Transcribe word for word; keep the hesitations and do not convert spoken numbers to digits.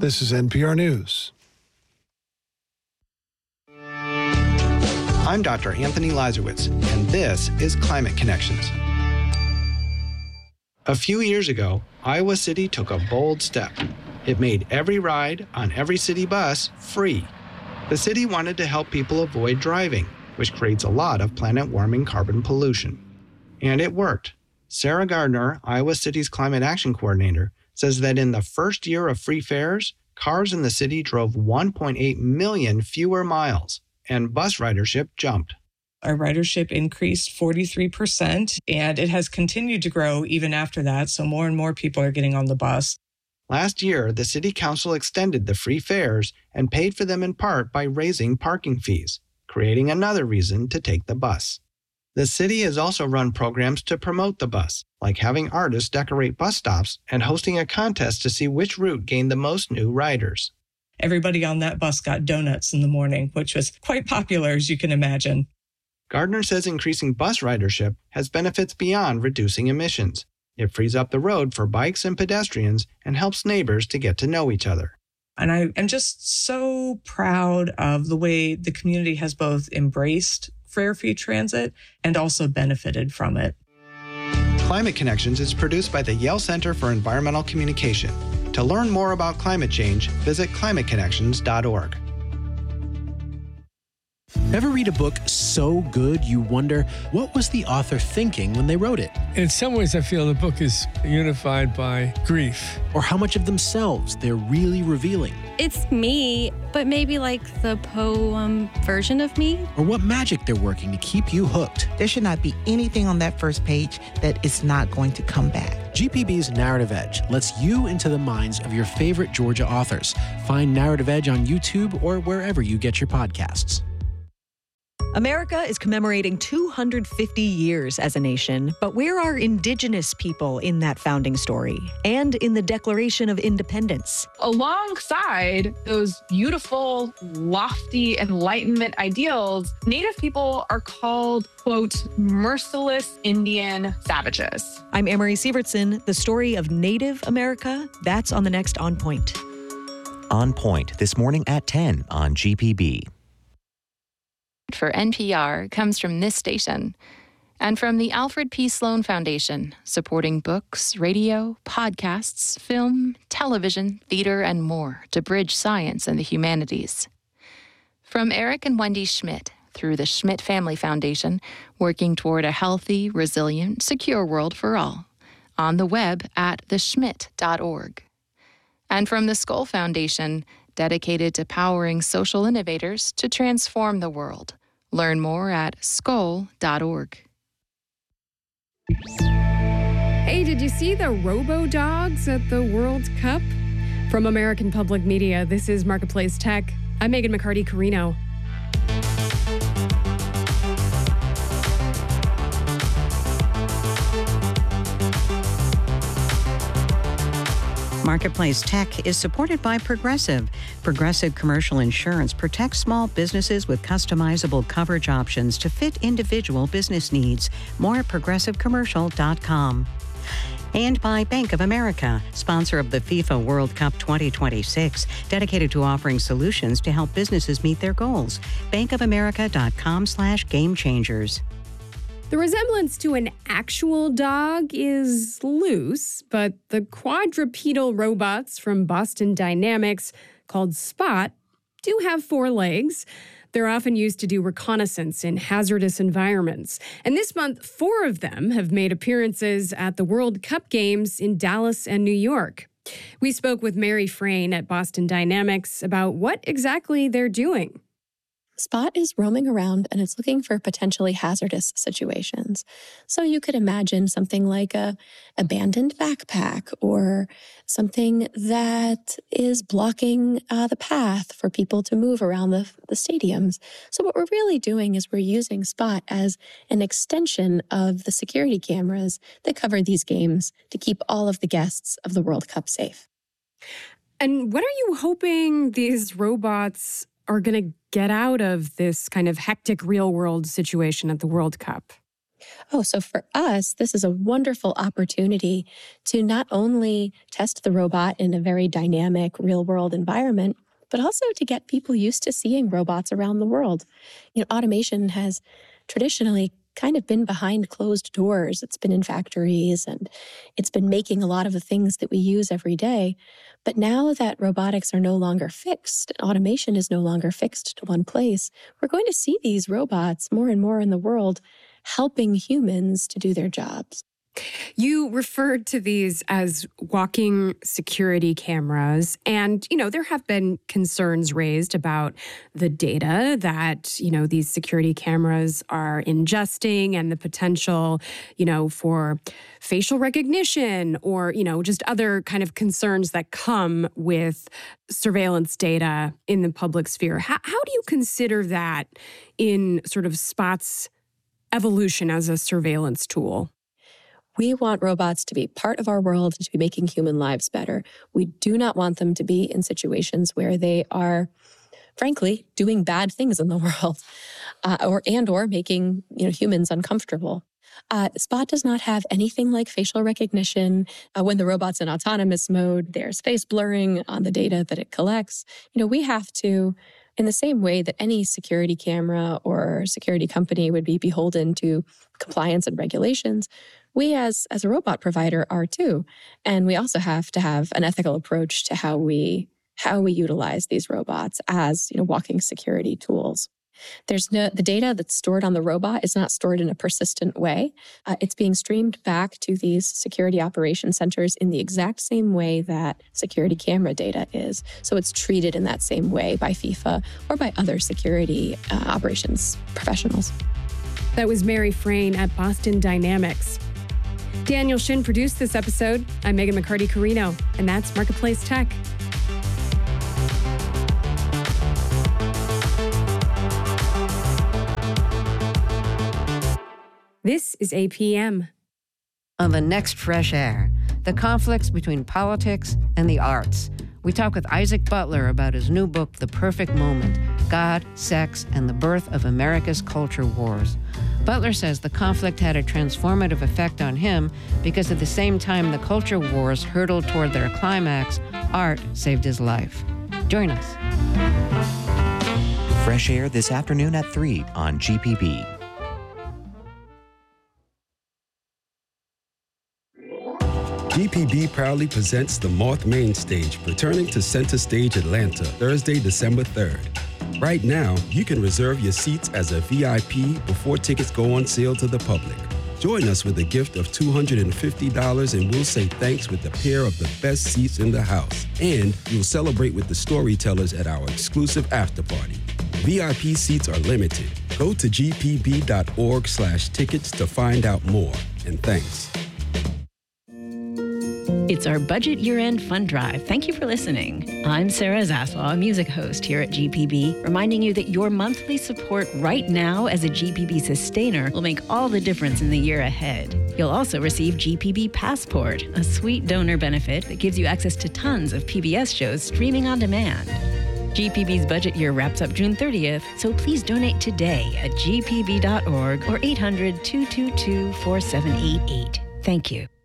This is N P R News. I'm Doctor Anthony Lazarowitz, and this is Climate Connections. A few years ago, Iowa City took a bold step. It made every ride on every city bus free. The city wanted to help people avoid driving, which creates a lot of planet-warming carbon pollution. And it worked. Sarah Gardner, Iowa City's Climate Action Coordinator, says that in the first year of free fares, cars in the city drove one point eight million fewer miles, and bus ridership jumped. Our ridership increased forty-three percent, and it has continued to grow even after that, so more and more people are getting on the bus. Last year, the City Council extended the free fares and paid for them in part by raising parking fees, creating another reason to take the bus. The city has also run programs to promote the bus, like having artists decorate bus stops and hosting a contest to see which route gained the most new riders. Everybody on that bus got donuts in the morning, which was quite popular, as you can imagine. Gardner says increasing bus ridership has benefits beyond reducing emissions. It frees up the road for bikes and pedestrians and helps neighbors to get to know each other. And I am just so proud of the way the community has both embraced fare-free transit and also benefited from it. Climate Connections is produced by the Yale Center for Environmental Communication. To learn more about climate change, visit climate connections dot org. Ever read a book so good you wonder, what was the author thinking when they wrote it? In some ways, I feel the book is unified by grief. Or how much of themselves they're really revealing? It's me, but maybe like the poem version of me. Or what magic they're working to keep you hooked. There should not be anything on that first page that is not going to come back. G P B's Narrative Edge lets you into the minds of your favorite Georgia authors. Find Narrative Edge on YouTube or wherever you get your podcasts. America is commemorating two hundred fifty years as a nation, but where are Indigenous people in that founding story and in the Declaration of Independence? Alongside those beautiful, lofty Enlightenment ideals, Native people are called, quote, merciless Indian savages. I'm Amory Sievertson. The story of Native America, that's on the next On Point. On Point, this morning at ten on G P B. For N P R comes from this station and from the Alfred P. Sloan Foundation, supporting books, radio, podcasts, film, television, theater, and more to bridge science and the humanities. From Eric and Wendy Schmidt through the Schmidt Family Foundation, working toward a healthy, resilient, secure world for all. On the web at the schmidt dot org. And from the Skoll Foundation, dedicated to powering social innovators to transform the world. Learn more at skoll dot org. Hey, did you see the robo-dogs at the World Cup? From American Public Media, this is Marketplace Tech. I'm Megan McCarty-Carino. Marketplace Tech is supported by Progressive. Progressive Commercial Insurance protects small businesses with customizable coverage options to fit individual business needs. More at progressive commercial dot com. And by Bank of America, sponsor of the FIFA World Cup twenty twenty-six, dedicated to offering solutions to help businesses meet their goals. bank of america dot com slash game changers. The resemblance to an actual dog is loose, but the quadrupedal robots from Boston Dynamics, called Spot, do have four legs. They're often used to do reconnaissance in hazardous environments. And this month, four of them have made appearances at the World Cup games in Dallas and New York. We spoke with Mary Frayne at Boston Dynamics about what exactly they're doing. Spot is roaming around and it's looking for potentially hazardous situations. So you could imagine something like a abandoned backpack or something that is blocking uh, the path for people to move around the, the stadiums. So what we're really doing is we're using Spot as an extension of the security cameras that cover these games to keep all of the guests of the World Cup safe. And what are you hoping these robots are going to get out of this kind of hectic real-world situation at the World Cup? Oh, so for us, this is a wonderful opportunity to not only test the robot in a very dynamic real-world environment, but also to get people used to seeing robots around the world. You know, automation has traditionally kind of been behind closed doors. It's been in factories and it's been making a lot of the things that we use every day. But now that robotics are no longer fixed, automation is no longer fixed to one place, we're going to see these robots more and more in the world helping humans to do their jobs. You referred to these as walking security cameras. And, you know, there have been concerns raised about the data that, you know, these security cameras are ingesting and the potential, you know, for facial recognition or, you know, just other kind of concerns that come with surveillance data in the public sphere. How, how do you consider that in sort of Spot's evolution as a surveillance tool? We want robots to be part of our world and to be making human lives better. We do not want them to be in situations where they are, frankly, doing bad things in the world, uh, or and or making you know humans uncomfortable. Uh, Spot does not have anything like facial recognition. Uh, when the robot's in autonomous mode, there's face blurring on the data that it collects. You know, we have to, in the same way that any security camera or security company would be beholden to compliance and regulations, we as, as a robot provider are too. And we also have to have an ethical approach to how we how we utilize these robots as you know walking security tools. There's no the data that's stored on the robot is not stored in a persistent way. Uh, it's being streamed back to these security operation centers in the exact same way that security camera data is. So it's treated in that same way by FIFA or by other security uh, operations professionals. That was Mary Frayne at Boston Dynamics. Daniel Shin produced this episode. I'm Megan McCarty-Carino, and that's Marketplace Tech. This is A P M. On the next Fresh Air, the conflicts between politics and the arts. We talk with Isaac Butler about his new book, The Perfect Moment, God, Sex, and the Birth of America's Culture Wars. Butler says the conflict had a transformative effect on him because at the same time the culture wars hurtled toward their climax, art saved his life. Join us. Fresh Air this afternoon at three on G P B. G P B proudly presents the Moth Main Stage, returning to Center Stage Atlanta, Thursday, December third. Right now, you can reserve your seats as a V I P before tickets go on sale to the public. Join us with a gift of two hundred fifty dollars and we'll say thanks with a pair of the best seats in the house. And you'll celebrate with the storytellers at our exclusive after party. V I P seats are limited. Go to g p b dot org slash tickets to find out more. And thanks. It's our budget year-end fund drive. Thank you for listening. I'm Sarah Zaslaw, music host here at G P B, reminding you that your monthly support right now as a G P B sustainer will make all the difference in the year ahead. You'll also receive G P B Passport, a sweet donor benefit that gives you access to tons of P B S shows streaming on demand. G P B's budget year wraps up June thirtieth, so please donate today at g p b dot org or eight hundred, two two two, four seven eight eight. Thank you.